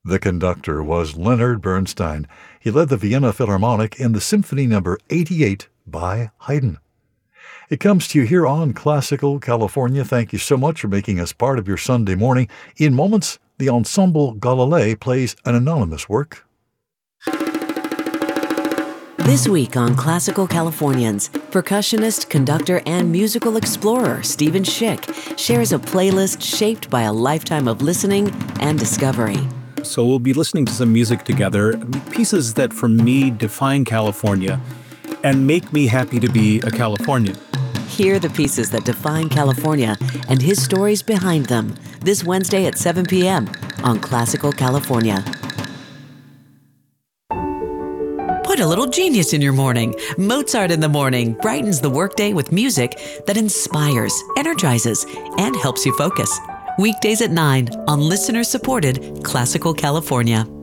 The conductor was Leonard Bernstein. He led the Vienna Philharmonic in the Symphony No. 88 by Haydn. It comes to you here on Classical California. Thank you so much for making us part of your Sunday morning. In moments, the Ensemble Galilei plays an anonymous work. This week on Classical Californians, percussionist, conductor, and musical explorer Stephen Schick shares a playlist shaped by a lifetime of listening and discovery. So we'll be listening to some music together, pieces that for me define California and make me happy to be a Californian. Hear the pieces that define California and his stories behind them this Wednesday at 7 p.m. on Classical California. Put a little genius in your morning. Mozart in the Morning brightens the workday with music that inspires, energizes, and helps you focus. Weekdays at 9 on listener-supported Classical California.